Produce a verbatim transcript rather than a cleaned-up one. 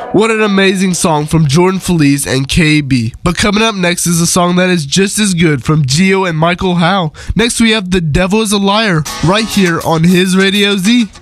What an amazing song from Jordan Feliz and K B. But coming up next is a song that is just as good from Gio and Michael Howe. Next we have The Devil is a Liar right here on His Radio Z.